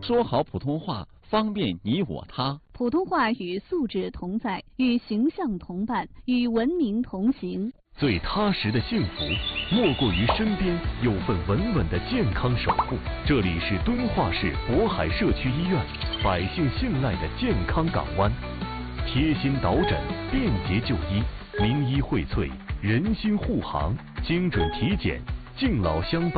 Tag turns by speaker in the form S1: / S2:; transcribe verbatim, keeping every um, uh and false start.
S1: 说好普通话，方便你我他。
S2: 普通话与素质同在，与形象同伴，与文明同行。
S3: 最踏实的幸福，莫过于身边有份稳稳的健康守护。这里是敦化市渤海社区医院，百姓信赖的健康港湾。贴心导诊，便捷就医，名医荟萃，人心护航，精准体检，敬老相伴。